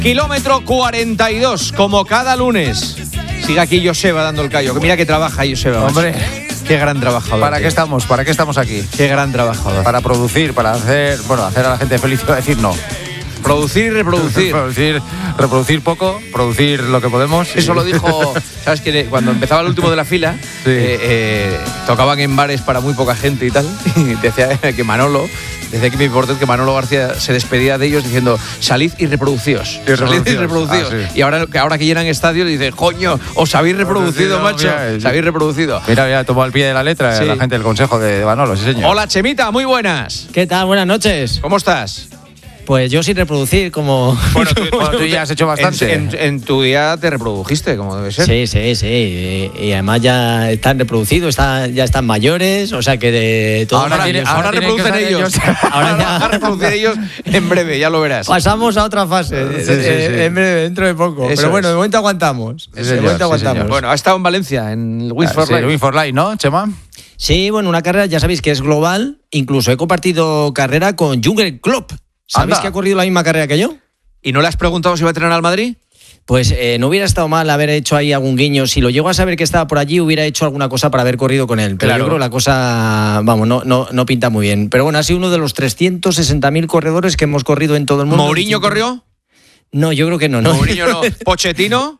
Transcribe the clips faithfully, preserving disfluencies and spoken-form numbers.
Kilómetro cuarenta y dos, como cada lunes. Sigue aquí Joseba dando el callo. Mira que trabaja Joseba. Hombre, qué gran trabajador. ¿Para tío. qué estamos? ¿Para qué estamos aquí? Qué gran trabajador. Para producir, para hacer, bueno, hacer a la gente feliz, iba a decir no. Producir y reproducir. producir, reproducir poco, producir lo que podemos. Eso lo dijo, ¿sabes qué? Cuando empezaba el último de la fila, Sí. eh, eh, tocaban en bares para muy poca gente y tal, y decía que Manolo, decía que me importa que Manolo García se despedía de ellos diciendo, salid y reproducíos. Y Salid y reproducíos. reproducíos. Ah, sí. Y ahora, ahora que llenan estadios, dice, coño, os habéis reproducido, macho. Mira, Os habéis reproducido. Mira, ya tomó al pie de la letra Sí. la gente del consejo de, de Manolo, sí señor. Hola, Chemita, muy buenas. ¿Qué tal? Buenas noches. ¿Cómo estás? Pues yo sin reproducir, como... Bueno, tú, bueno, tú ya has hecho bastante. En, en- en tu día te reprodujiste, como debe ser. Sí, sí, sí. Y, y además ya están reproducidos, están, ya están mayores, o sea que de todo Ahora tiene- maravilloso. Ahora, ahora tienen que reproducen ser ellos. ellos. Ahora Ahora ya- van a reproducir ellos en breve, ya lo verás. Pasamos a otra fase, Sí, sí, eh, sí. en breve, dentro de poco. Eso Pero bueno, es. de momento aguantamos. Sí, de señor, momento sí, aguantamos. señor. Bueno, ha estado en Valencia, en el Wins for Sí, Life. Win for Life, ¿no, Chema? Sí, bueno, una carrera, ya sabéis que es global. Incluso he compartido carrera con Jürgen Klopp. ¿Sabéis Anda. que ha corrido la misma carrera que yo? ¿Y no le has preguntado si va a entrenar al Madrid? Pues eh, no hubiera estado mal haber hecho ahí algún guiño. Si lo llego a saber que estaba por allí, hubiera hecho alguna cosa para haber corrido con él. Pero Claro. yo creo que la cosa, vamos, no, no, no pinta muy bien. Pero bueno, ha sido uno de los trescientos sesenta mil corredores que hemos corrido en todo el mundo. ¿Mourinho corrió? No, yo creo que no. no. Mourinho no. ¿Pochettino?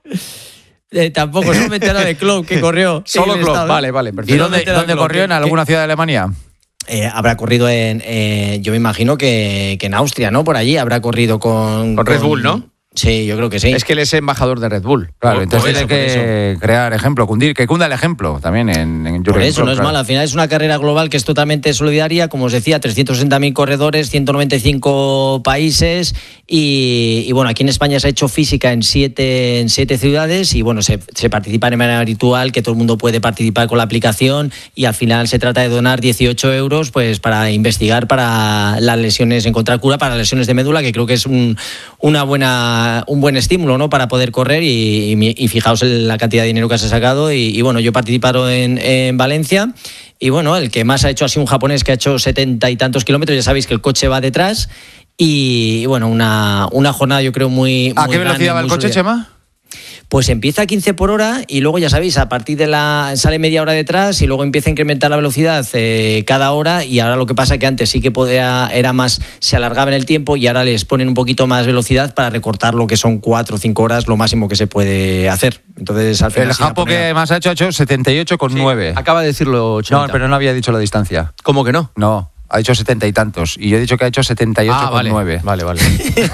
Eh, tampoco, solo me entera de Klopp que corrió. Solo Sí, Klopp. estaba- Vale, vale, ¿Y perfecto. dónde, te da dónde Klopp? corrió? ¿En ¿Qué- alguna ciudad de Alemania? Eh, habrá corrido en, eh, yo me imagino que, que en Austria, ¿no? Por allí habrá corrido con... Con Red Bull, ¿no? Sí, yo creo que sí. Es que él es embajador de Red Bull. Claro, Por- entonces por tiene eso, por que eso. crear ejemplo, cundir, que cunda el ejemplo también en, en Por Jürgen eso, Klopp, no es claro. mal. Al final es una carrera global que es totalmente solidaria. Como os decía, trescientos sesenta mil corredores, ciento noventa y cinco países. Y, y bueno, aquí en España se ha hecho física en siete, en siete ciudades. Y bueno, se, se participa de manera habitual, que todo el mundo puede participar con la aplicación. Y al final se trata de donar dieciocho euros pues para investigar para las lesiones, encontrar cura para las lesiones de médula, que creo que es un, una buena, un buen estímulo, ¿no? Para poder correr y, y, y fijaos en la cantidad de dinero que se ha sacado y, y bueno, yo he participado en, en Valencia y bueno, el que más ha hecho ha sido un japonés que ha hecho setenta y tantos kilómetros, ya sabéis que el coche va detrás y, y bueno, una, una jornada yo creo muy... ¿A muy qué grande, velocidad va el muy coche, sólida. Chema? Pues empieza a quince por hora y luego ya sabéis, a partir de la sale media hora detrás y luego empieza a incrementar la velocidad eh, cada hora y ahora lo que pasa es que antes sí que podía, era más, se alargaba en el tiempo y ahora les ponen un poquito más velocidad para recortar lo que son cuatro o cinco horas, lo máximo que se puede hacer. Entonces al final El sí, la japo ponía- que más ha hecho ha hecho setenta y ocho coma nueve. Acaba de decirlo No, Chemita. pero no había dicho la distancia. ¿Cómo que no? No, ha dicho setenta y tantos. Y yo he dicho que ha hecho setenta y ocho Ah, coma vale. nueve. Vale, vale.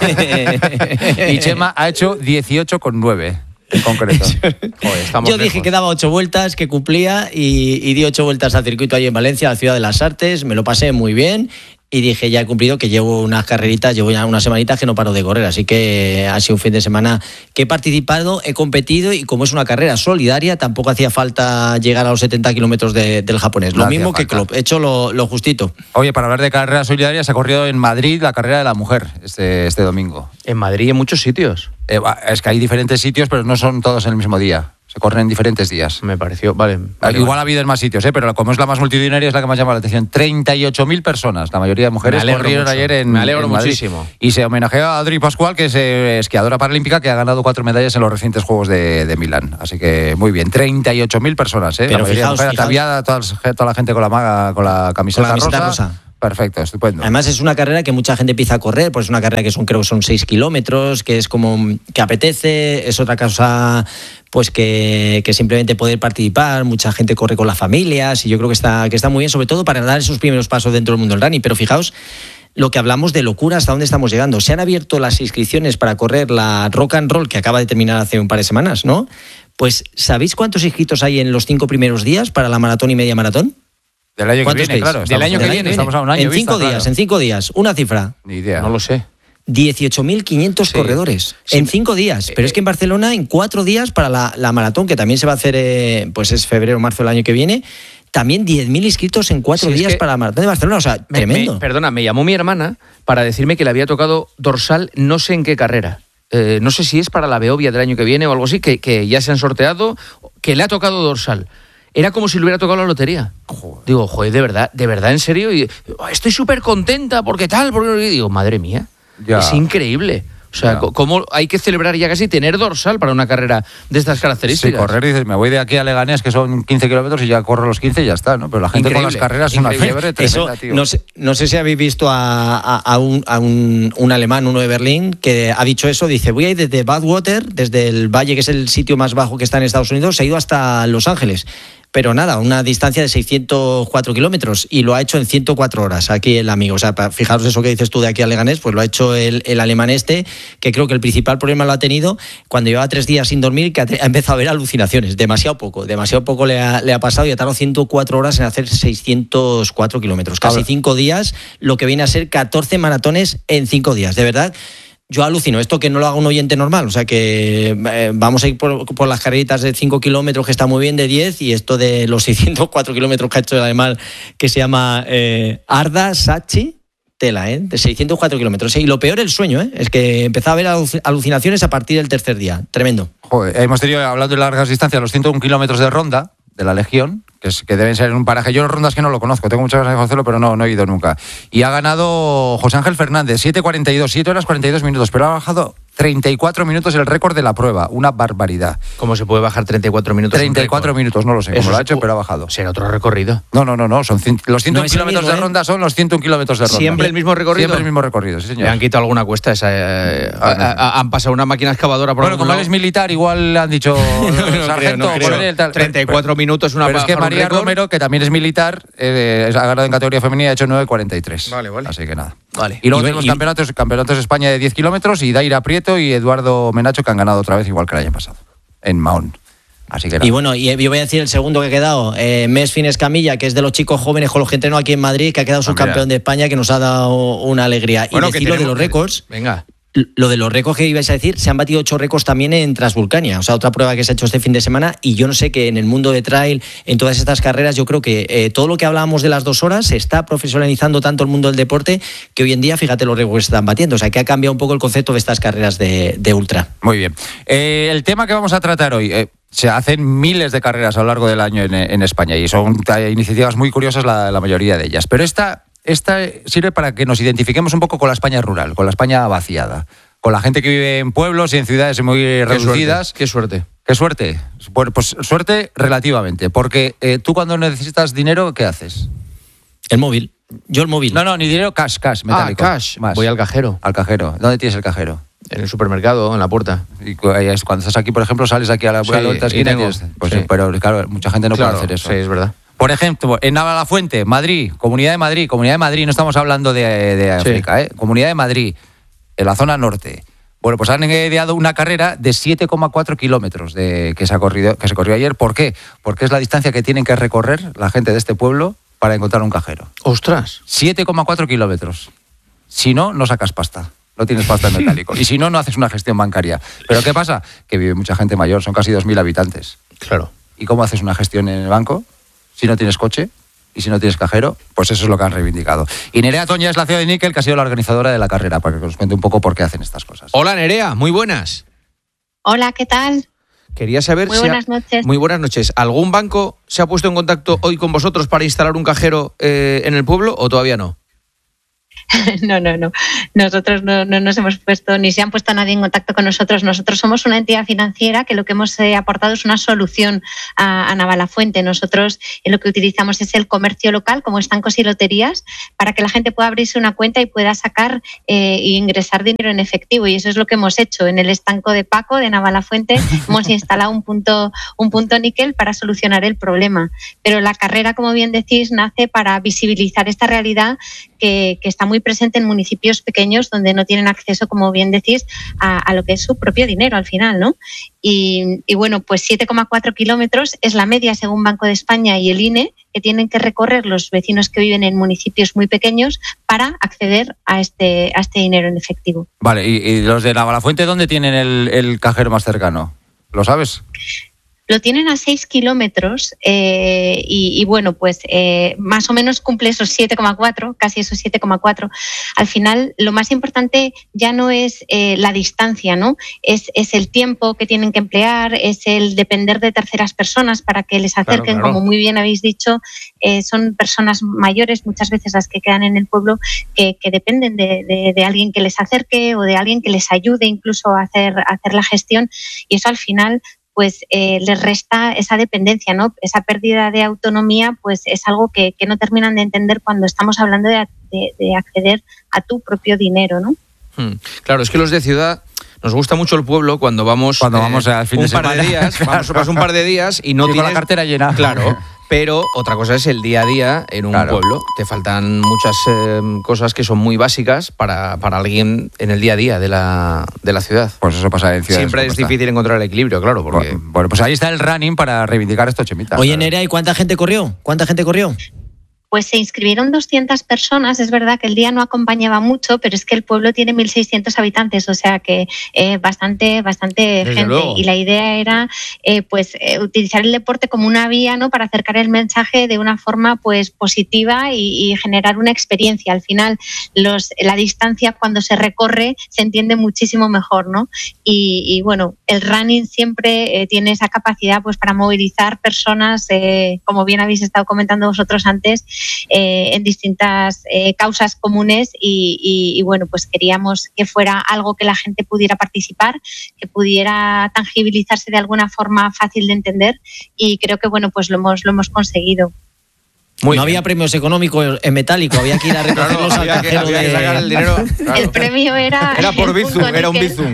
Y Chema ha hecho dieciocho coma nueve en concreto. Joder, estamos Yo dije lejos. que daba ocho vueltas, que cumplía y, y di ocho vueltas al circuito allí en Valencia, a la ciudad de las artes, me lo pasé muy bien y dije ya he cumplido, que llevo unas carreritas, llevo ya unas semanitas que no paro de correr, así que ha sido un fin de semana que he participado, he competido y como es una carrera solidaria tampoco hacía falta llegar a los setenta kilómetros de, del japonés, No lo hacía mismo que falta. Klopp, he hecho lo, lo justito. Oye, para hablar de carrera solidaria, se ha corrido en Madrid la carrera de la mujer este, este domingo. En Madrid, en muchos sitios. Eh, va, es que hay diferentes sitios, pero no son todos en el mismo día. Se corren en diferentes días. Me pareció, vale. vale, Igual vale. ha habido en más sitios, ¿eh? Pero como es la más multitudinaria es la que más llama la atención. treinta y ocho mil personas, la mayoría de mujeres, Me alegro corrieron mucho. ayer en Me alegro en Madrid. muchísimo. Y se homenajea a Adri Pascual, que es eh, esquiadora paralímpica, que ha ganado cuatro medallas en los recientes Juegos de, de Milán. Así que muy bien, treinta y ocho mil personas, ¿eh? Pero la mayoría fijaos, de mujeres, fijaos. ataviada, toda, toda la gente con la maga, con la camiseta, Con la camiseta rosa. rosa. Perfecto, estupendo. Además es una carrera que mucha gente empieza a correr, pues es una carrera que son, creo que son seis kilómetros, que es como que apetece, es otra cosa pues que, que simplemente poder participar, mucha gente corre con las familias y yo creo que está, que está muy bien, sobre todo para dar esos primeros pasos dentro del mundo del running, pero fijaos lo que hablamos de locura, hasta dónde estamos llegando. Se han abierto las inscripciones para correr la Rock and Roll, que acaba de terminar hace un par de semanas, ¿no? Pues ¿sabéis cuántos inscritos hay en los cinco primeros días para la maratón y media maratón? Del año que ¿Cuántos viene, creéis? claro. Del estamos- año que viene. Estamos a un año en cinco vista, días, claro. en cinco días, una cifra. Ni idea. No lo sé. dieciocho mil quinientos Sí. corredores Sí. en cinco días. Pero es que en Barcelona, en cuatro días para la, la maratón, que también se va a hacer, eh, pues es febrero o marzo del año que viene, también diez mil inscritos en cuatro Sí, es días que- para la maratón de Barcelona. O sea, Me- tremendo. me- perdona, me llamó mi hermana para decirme que le había tocado dorsal, no sé en qué carrera. Eh, no sé si es para la Beovia del año que viene o algo así, que, que ya se han sorteado, que le ha tocado dorsal. Era como si le hubiera tocado la lotería. Joder. Digo, joder, de verdad, de verdad, en serio. Y, oh, estoy súper contenta porque tal, porque y digo, madre mía, Ya. es increíble. O sea, claro. ¿Cómo hay que celebrar ya casi tener dorsal para una carrera de estas características? Sí, correr, dices, me voy de aquí a Leganés, que son quince kilómetros, y ya corro los quince y ya está, ¿no? Pero la gente increíble, con las carreras es una fiebre tremenda, Eso, tío. No sé, no sé si habéis visto a, a, a, un, a un, un alemán, uno de Berlín, que ha dicho eso, dice, voy a ir desde Badwater, desde el valle, que es el sitio más bajo que está en Estados Unidos, se ha ido hasta Los Ángeles. Pero nada, una distancia de seiscientos cuatro kilómetros y lo ha hecho en ciento cuatro horas aquí el amigo. O sea, fijaros eso que dices tú de aquí a Leganés, pues lo ha hecho el, el alemán este, que creo que el principal problema lo ha tenido cuando llevaba tres días sin dormir, que ha empezado a ver alucinaciones. Demasiado poco, demasiado poco le ha, le ha pasado y ha tardado ciento cuatro horas en hacer seiscientos cuatro kilómetros. Casi cinco días, lo que viene a ser catorce maratones en cinco días. De verdad, yo alucino, esto que no lo haga un oyente normal, o sea que eh, vamos a ir por, por las carreritas de cinco kilómetros, que está muy bien, de diez, y esto de los seiscientos cuatro kilómetros que ha hecho el alemán, que se llama eh, Arda Sachi, tela, ¿eh? De seiscientos cuatro kilómetros. Y lo peor, el sueño, ¿eh? Es que empezaba a haber alucinaciones a partir del tercer día. Tremendo. Joder, hemos tenido, hablando de largas distancias, los ciento uno kilómetros de ronda de la Legión, que, es, que deben ser en un paraje. Yo rondas que no lo conozco, tengo muchas ganas de conocerlo, pero no, no he ido nunca. Y ha ganado José Ángel Fernández, siete cuarenta y dos, siete horas cuarenta y dos minutos, pero ha bajado treinta y cuatro minutos el récord de la prueba, una barbaridad. ¿Cómo se puede bajar treinta y cuatro minutos? treinta y cuatro minutos, no lo sé cómo lo ha hecho, pero ha bajado. ¿Será otro recorrido? No, no, no, no, son cien, los ciento uno no kilómetros mismo, de ronda, ¿eh? Son los ciento uno kilómetros de ronda. ¿Siempre el mismo recorrido? Siempre el mismo recorrido, sí señor. Le han quitado alguna cuesta, esa, eh, a, a, a, han pasado una máquina excavadora por Bueno, como él es militar, igual le han dicho no, sargento, no creo, no creo. tal. treinta y cuatro minutos, una Pero es que María Romero, que también es militar, eh, ha ganado en categoría femenina, ha hecho nueve cuarenta y tres. Vale, vale. Así que nada. Vale. Y luego y, tenemos y... campeonatos, campeonatos de España de diez kilómetros, y Daira Prieto y Eduardo Menacho, que han ganado otra vez, igual que el año pasado, en Mahón. Así que nada. Y bueno, y yo voy a decir el segundo que ha quedado, eh, Mesfin Escamilla, que es de los chicos jóvenes con los que entreno aquí en Madrid, que ha quedado subcampeón de España, que nos ha dado una alegría. Bueno, y decir lo de los récords. Venga. Lo de los récords que ibais a decir, se han batido ocho récords también en Transvulcania, o sea, otra prueba que se ha hecho este fin de semana, y yo no sé, que en el mundo de trail, en todas estas carreras, yo creo que eh, todo lo que hablábamos de las dos horas se está profesionalizando tanto el mundo del deporte, que hoy en día, fíjate los récords que se están batiendo, o sea, que ha cambiado un poco el concepto de estas carreras de, de ultra. Muy bien. Eh, el tema que vamos a tratar hoy, eh, se hacen miles de carreras a lo largo del año en, en España, y son iniciativas muy curiosas la, la mayoría de ellas, pero esta... Esta sirve para que nos identifiquemos un poco con la España rural, con la España vaciada, con la gente que vive en pueblos y en ciudades muy qué reducidas. Suerte, qué suerte. ¿Qué suerte? Pues, pues suerte relativamente, porque eh, tú cuando necesitas dinero, ¿qué haces? El móvil. Yo el móvil. No, no, ni dinero, cash, cash, metálico. Ah, cash. Más. Voy al cajero. Al cajero. ¿Dónde tienes el cajero? En el supermercado, en la puerta. Y cuando estás aquí, por ejemplo, sales aquí a la, sí, a la otra esquina. tengo, Tienes, pues, sí. Pero claro, mucha gente no claro, puede hacer eso. Sí, es verdad. Por ejemplo, en Navalafuente, Madrid, Comunidad de Madrid, Comunidad de Madrid, no estamos hablando de, de África, sí. ¿eh? Comunidad de Madrid, en la zona norte. Bueno, pues han ideado una carrera de siete coma cuatro kilómetros de, que, se ha corrido, que se corrió ayer. ¿Por qué? Porque es la distancia que tienen que recorrer la gente de este pueblo para encontrar un cajero. ¡Ostras! siete coma cuatro kilómetros. Si no, no sacas pasta. No tienes pasta en metálico. Y si no, no haces una gestión bancaria. ¿Pero qué pasa? Que vive mucha gente mayor, son casi dos mil habitantes. Claro. ¿Y cómo haces una gestión en el banco? Si no tienes coche y si no tienes cajero, pues eso es lo que han reivindicado. Y Nerea Toña es la C E O de Níquel, que ha sido la organizadora de la carrera, para que nos cuente un poco por qué hacen estas cosas. Hola, Nerea, muy buenas. Hola, ¿qué tal? Quería saber muy si... buenas ha... noches. Muy buenas noches. ¿Algún banco se ha puesto en contacto hoy con vosotros para instalar un cajero eh, en el pueblo o todavía no? No, no, no. Nosotros no, no nos hemos puesto, ni se han puesto nadie en contacto con nosotros. Nosotros somos una entidad financiera que lo que hemos eh, aportado es una solución a, a Navalafuente. Nosotros eh, lo que utilizamos es el comercio local, como estancos y loterías, para que la gente pueda abrirse una cuenta y pueda sacar eh, e ingresar dinero en efectivo. Y eso es lo que hemos hecho. En el estanco de Paco, de Navalafuente, hemos instalado un punto, un punto níquel para solucionar el problema. Pero la carrera, como bien decís, nace para visibilizar esta realidad que, que está muy presente en municipios pequeños donde no tienen acceso, como bien decís, a, a lo que es su propio dinero al final, ¿no? Y, y bueno, pues siete coma cuatro kilómetros es la media según Banco de España y el I N E que tienen que recorrer los vecinos que viven en municipios muy pequeños para acceder a este, a este dinero en efectivo. Vale, ¿y, y los de Navalafuente dónde tienen el, el cajero más cercano? ¿Lo sabes? lo tienen a seis kilómetros eh, y, y bueno, pues eh, más o menos cumple esos siete coma cuatro, casi esos siete coma cuatro. Al final, lo más importante ya no es eh, la distancia, ¿no? Es, es el tiempo que tienen que emplear, es el depender de terceras personas para que les acerquen, claro, claro. Como muy bien habéis dicho, eh, son personas mayores, muchas veces las que quedan en el pueblo, que, que dependen de, de, de alguien que les acerque o de alguien que les ayude incluso a hacer, a hacer la gestión, y eso al final pues eh, les resta esa dependencia, ¿no? Esa pérdida de autonomía, pues es algo que, que no terminan de entender cuando estamos hablando de, de, de acceder a tu propio dinero, ¿no? Hmm. Claro, es que los de ciudad nos gusta mucho el pueblo cuando vamos, cuando eh, vamos al fin un de par semana. de días, claro. vamos, vas un par de días y no y tienes con la cartera llena. Claro. Pero otra cosa es el día a día en un claro. pueblo. Te faltan muchas eh, cosas que son muy básicas para, para alguien en el día a día de la, de la ciudad. Pues eso pasa en ciudades. Siempre es difícil encontrar el equilibrio, claro. Porque... Bueno, bueno, pues ahí está el running para reivindicar esto, Chemita. Oye, Nerea, ¿y cuánta gente corrió? ¿Cuánta gente corrió? Pues se inscribieron doscientas personas. Es verdad que el día no acompañaba mucho, pero es que el pueblo tiene mil seiscientos habitantes, o sea que eh, bastante, bastante Desde gente. Luego. Y la idea era eh, pues eh, utilizar el deporte como una vía, ¿no? Para acercar el mensaje de una forma pues positiva y, y generar una experiencia. Al final, los, la distancia cuando se recorre se entiende muchísimo mejor, ¿no? Y, y bueno, el running siempre eh, tiene esa capacidad pues para movilizar personas, eh, como bien habéis estado comentando vosotros antes, Eh, en distintas eh, causas comunes y, y, y bueno, pues queríamos que fuera algo que la gente pudiera participar, que pudiera tangibilizarse de alguna forma fácil de entender, y creo que bueno, pues lo hemos, lo hemos conseguido. Muy no bien. Había premios económicos en metálico, había que ir a recogerlos claro, al cajero de... sacar el dinero. Claro. El premio era... Era por Bizum, era un Bizum.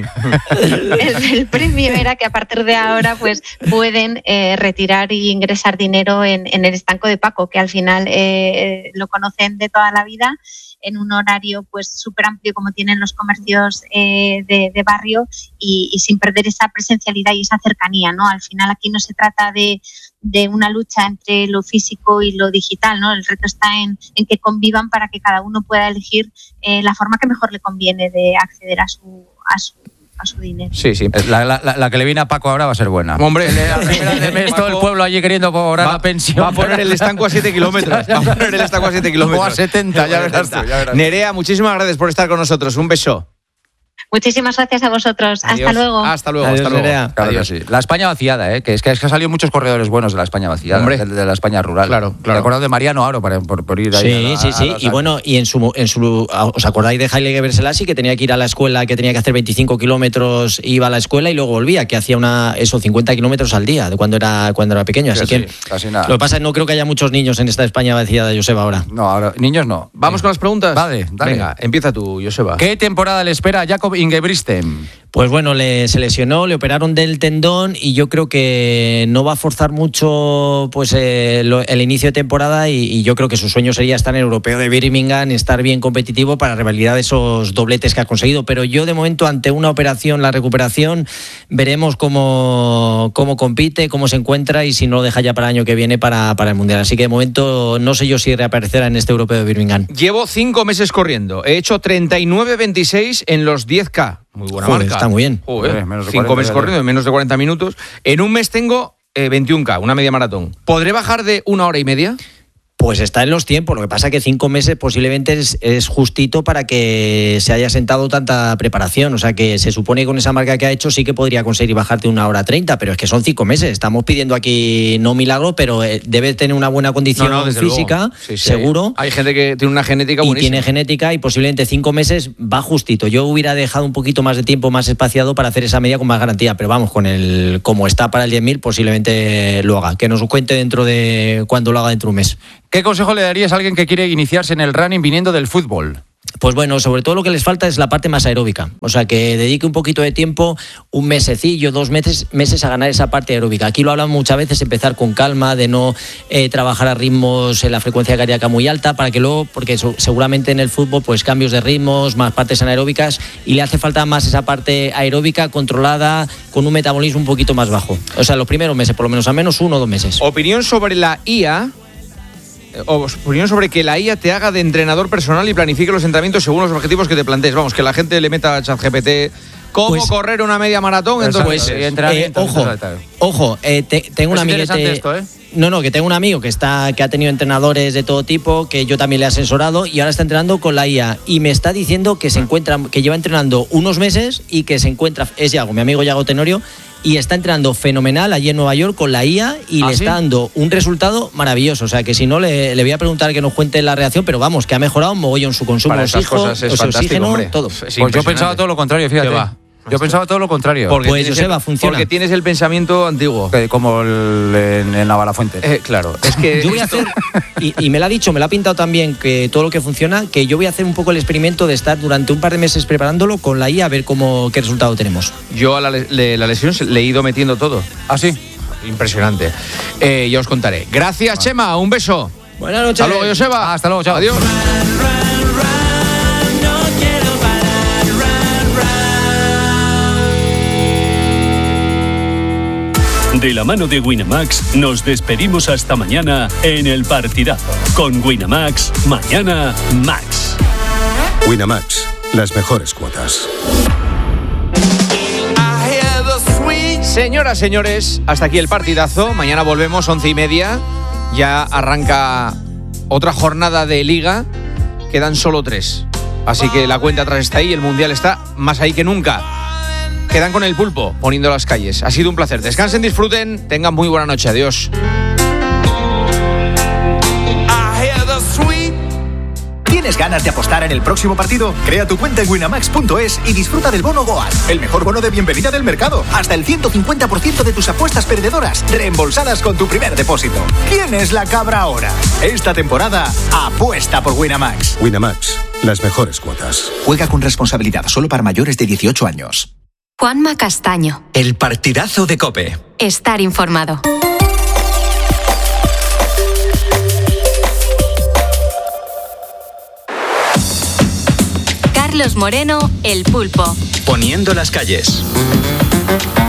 El, el premio era que a partir de ahora pues pueden eh, retirar y ingresar dinero en, en el estanco de Paco, que al final eh, lo conocen de toda la vida, en un horario pues súper amplio como tienen los comercios eh, de, de barrio y, y sin perder esa presencialidad y esa cercanía, ¿no? Al final aquí no se trata de, de una lucha entre lo físico y lo digital, ¿no? El reto está en, en que convivan para que cada uno pueda elegir eh, la forma que mejor le conviene de acceder a su, a su a su dinero. Sí, sí. La, la, la que le viene a Paco ahora va a ser buena. Hombre, la primera de mes todo el pueblo allí queriendo cobrar va, la pensión. Va a poner el estanco a siete kilómetros. Va a poner el estanco a siete kilómetros. O a setenta, ya verás tú, ya verás. Nerea, muchísimas gracias por estar con nosotros. Un beso. Muchísimas gracias a vosotros. Adiós. Hasta luego. Hasta luego. Adiós, hasta luego. Nerea. Claro que sí. La España vaciada, ¿eh? que es que, es que han salido muchos corredores buenos de la España vaciada, Hombre. de, de la España rural. Claro, claro. ¿Te acuerdas de Mariano Aro por, por, por ir ahí? Sí, a, a, sí, sí. a, a, y bueno, y en su, en su. ¿Os acordáis de Haile Gebrselassie, que tenía que ir a la escuela, que tenía que hacer veinticinco kilómetros, iba a la escuela y luego volvía, que hacía una eso, cincuenta kilómetros al día de cuando era, cuando era pequeño? Así sí, que. Sí, casi nada. Lo que pasa es que no creo que haya muchos niños en esta España vaciada, Joseba, ahora. No, ahora, niños no. ¿Vamos con las preguntas? Vale, dale. Venga, empieza tú, Joseba. ¿Qué temporada le espera a Jakob Ingebrigtsen? Pues bueno, le, se lesionó, le operaron del tendón y yo creo que no va a forzar mucho pues eh, lo, el inicio de temporada y, y yo creo que su sueño sería estar en el Europeo de Birmingham y estar bien competitivo para revalidar esos dobletes que ha conseguido. Pero yo de momento, ante una operación, la recuperación, veremos cómo, cómo compite, cómo se encuentra y si no lo deja ya para el año que viene para, para el Mundial. Así que de momento no sé yo si reaparecerá en este Europeo de Birmingham. Llevo cinco meses corriendo. He hecho treinta y nueve veintiséis en los diez K. Muy buena Joder, marca. Está muy bien. Joder, Joder, menos de cinco cuarenta, meses corriendo en menos de cuarenta minutos. En un mes tengo eh, veintiún K, una media maratón. ¿Podré bajar de una hora y media? Pues está en los tiempos, lo que pasa es que cinco meses posiblemente es, es justito para que se haya sentado tanta preparación, o sea que se supone que con esa marca que ha hecho sí que podría conseguir bajarte una hora treinta, pero es que son cinco meses, estamos pidiendo aquí no milagro, pero debe tener una buena condición no, no, física, sí, sí. seguro. Hay gente que tiene una genética y buenísima. tiene genética y posiblemente cinco meses va justito. Yo hubiera dejado un poquito más de tiempo más espaciado para hacer esa media con más garantía, pero vamos, con el como está para el diez mil posiblemente lo haga, que nos cuente dentro de cuando lo haga dentro de un mes. ¿Qué consejo le darías a alguien que quiere iniciarse en el running viniendo del fútbol? Pues bueno, sobre todo lo que les falta es la parte más aeróbica. O sea, que dedique un poquito de tiempo, un mesecillo, dos meses, meses a ganar esa parte aeróbica. Aquí lo hablan muchas veces, empezar con calma, de no eh, trabajar a ritmos en la frecuencia cardíaca muy alta, para que luego, porque eso, seguramente en el fútbol, pues cambios de ritmos, más partes anaeróbicas, y le hace falta más esa parte aeróbica controlada, con un metabolismo un poquito más bajo. O sea, los primeros meses, por lo menos, al menos uno o dos meses. Opinión sobre la I A... O opinión sobre que la I A te haga de entrenador personal y planifique los entrenamientos según los objetivos que te plantees. Vamos, que la gente le meta a ChatGPT cómo Pues- correr una media maratón. Eso, Entonces, pues, eh, entrenamiento, Eh, ojo, entrenamiento. ojo, eh, te- tengo un Es amiguete. interesante esto, ¿eh? No, no, que tengo un amigo que está que ha tenido entrenadores de todo tipo, que yo también le he asesorado y ahora está entrenando con la I A y me está diciendo que se encuentra, que lleva entrenando unos meses y que se encuentra, es Yago, mi amigo Yago Tenorio, y está entrenando fenomenal allí en Nueva York con la I A y ¿Ah, le sí? está dando un resultado maravilloso. O sea, que si no, le, le voy a preguntar que nos cuente la reacción, pero vamos, que ha mejorado un mogollón su consumo para de esas oxígeno, cosas es o sea, fantástico, oxígeno, hombre. todo. Es Pues yo impresionante. pensaba todo lo contrario, fíjate. ¿Qué va? Yo pensaba todo lo contrario. Porque Pues, tienes Joseba, el- funciona. Porque tienes el pensamiento antiguo. Que como el, en, en Navalafuente. Eh, claro, es que Yo voy a hacer, y, y me lo ha dicho, me lo ha pintado también, que todo lo que funciona, que yo voy a hacer un poco el experimento de estar durante un par de meses preparándolo con la I A a ver cómo qué resultado tenemos. yo a la, le- la lesión se- le he ido metiendo todo. ¿Ah, sí? Impresionante. Eh, ya os contaré. Gracias, Chema. Un beso. Buenas noches. Hasta luego, Joseba. Hasta luego, chao. Adiós. De la mano de Winamax, nos despedimos hasta mañana en el partidazo. Con Winamax, mañana Max. Winamax, las mejores cuotas. Señoras, señores, hasta aquí el partidazo. Mañana volvemos, once y media. Ya arranca otra jornada de Liga. Quedan solo tres. Así que la cuenta atrás está ahí. El Mundial está más ahí que nunca. Quedan con el pulpo, poniendo las calles. Ha sido un placer. Descansen, disfruten. Tengan muy buena noche. Adiós. ¿Tienes ganas de apostar en el próximo partido? Crea tu cuenta en winamax punto es y disfruta del bono Goal, el mejor bono de bienvenida del mercado. Hasta el ciento cincuenta por ciento de tus apuestas perdedoras reembolsadas con tu primer depósito. ¿Quién es la cabra ahora? Esta temporada, apuesta por Winamax. Winamax, las mejores cuotas. Juega con responsabilidad solo para mayores de dieciocho años. Juanma Castaño. El partidazo de COPE. Estar informado. Carlos Moreno, El Pulpo. Poniendo las calles.